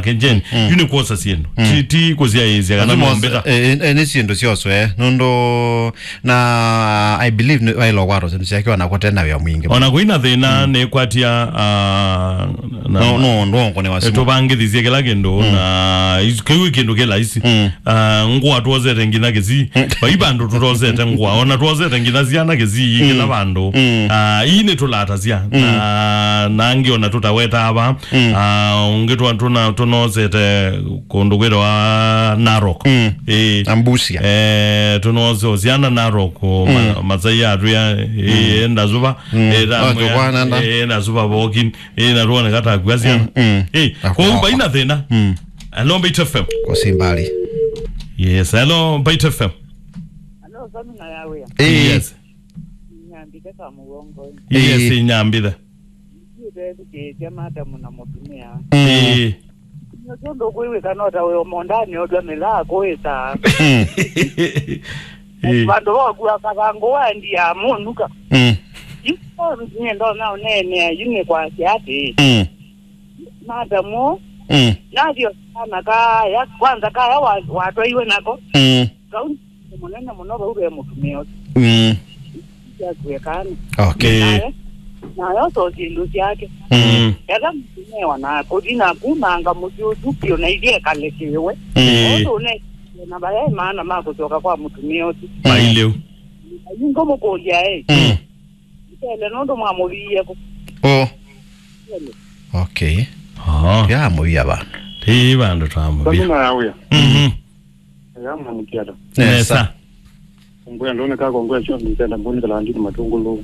kenjen yune kosa siendo ti kozia yezi kana mombeta ene siendo sioso nondo na I believe why lo waro sinisiaki wanakotena ya mwingi ona kuina thina ne kwatia no ngone wasimu to bange dizieke lagendo na iskwe kendo kela isi ngwa twozete ngina kezi baibando twozete ngwa ona twozete ngina ziana kezi kila bando ine tulata zia na ngiona tutaweta aba ungetwa tunozete kondogwero wa Narok ambusia tunozo ziana Narok mazai atuya ndazuba ndazuba bokin na ruona kata gwaziana ko baina thena hello Bait FM ko simbali yes hello Bait FM hello zamina yawe yes nyambika kama uongo yes nyambida ke jamaa damu na mutumia nyondo kwewe kanota wewe mondani odwa mela koesa bando wagua kavango wandi ya munuka ipo ndo na nene yune kwa kiasi madamu nadio sana kaya kwanza kaya watu iwe nako kauni munene munoba ube mutumia ya kuwekana okay na yoso kindu yake yala mtumewa na kodina kunanga mutupio na ile kalekewe oto ne na baye maana mako kutoka kwa mtumio oti baileo ngomo koja ile nondo mwamulie ko okay ya moya bana bando tamo Samina yawe ya mwamukiada nesa ngoya ndone kako ngoya cho ndenda mboni kala ndini matungulu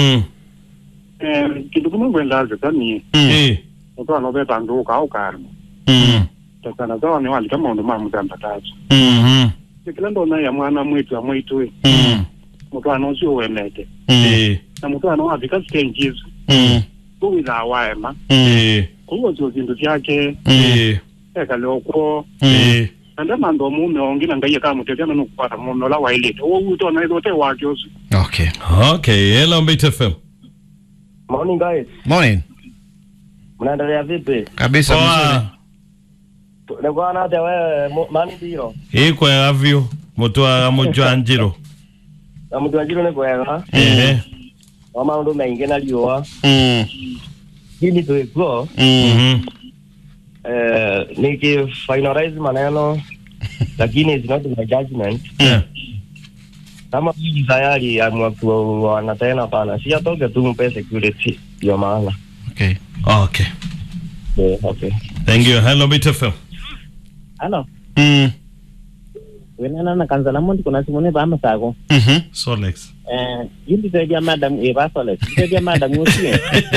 kitu kuma ngwendaze kani mtu anobeta nduka au karmo takana zawa ni wali kama ndo mama mtamba tatu kila ndo na ya mwana mwitu amwitu mtu anozio wenete na mtu anawafika stages kuwila waema kuwo zo zindu yake ekaloko anda mando mume ongina ngaye kama mtetana nokupata mume la wailete wo uto na ilote wake osu okay hello Bait FM morning guys morning mnaendelea vipi kabisa mzuri Lego na dewe mani biro kwa avio motwa mojwanjiro amujwanjiro ne kwega mama ndo mengi na liwa hili to iko niki finalize maneno lakini it's not my judgment kama hii tayari ya mwako wanatena pana si atoke tu mpe security ya maana okay okay thank you hello Bait FM hello wenana na kanzala mundi kuna simone ba masako Solex yindi tejia madam eba Solex tejia madam usie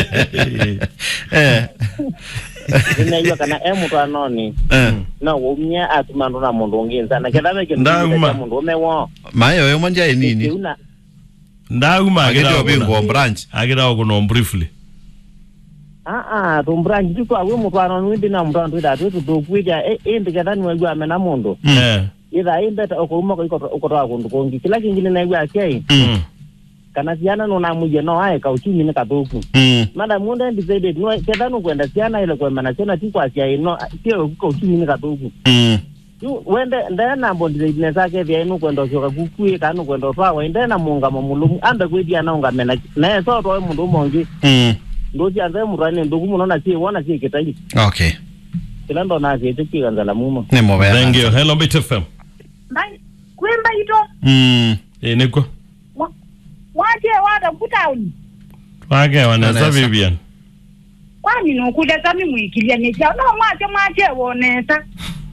ina hiyo kana mtu anoni na umnya atumando na mundu ngenza na kadabe ke mundu mewo mayo yo manja nini ndauma agenda bingo branch agenda kuno briefly tumbranji tuko awe mtu anoni na mtu andu da tu kuja ndikadani wewe amena mundu ida imbeta okuruma ko ukotoa kundu kongi kila kingine na wewe akei kana siana no namuje no aye ka uchumi ne katoku mada munde decided no kedano kwenda siana ile kwa maana tena ti kwa sia ino sio ko uchumi ne katoku wende ndana bondi business yake vya ino kwenda shoka kukue kana kwenda twa wende na munga mamulumu anda kwedia na unga mena na so to mundu mongi ndoji anze murane ndugu munona si wona si kitai okay kila ndo na je tuki kanza la mumo ne mo thank you hello Bait FM Bye. Kwemba ito. Niko. Waje wada kutauni. Wage wanasa Vivian. Kwani nokuja kami mwikilia necha. No mwache wonesa.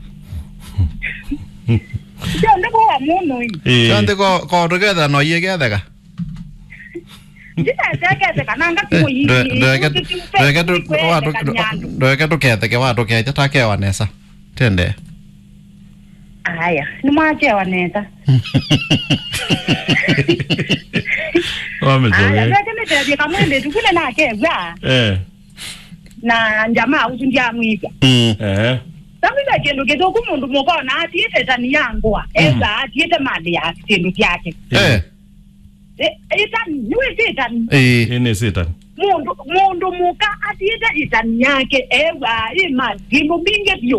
Ndiko wa muno hii. Ko together no together ka. Ndika nanga kuyi. Ndeke together watu keja take wanesa. Tende. Aya, ni mwache wanesa. Wamezoea. Aya, ndio kama mwende tukule na keza. Na jamaa utundia mwiga. Samida kendo kedo kumundu mukona atiete tani yangwa. Eza atiete mali ya kendo yake. Itani, niwe itani. Ine sitani. Mundu muka atiete itani yake. Ewa, ima, kendo binge bio.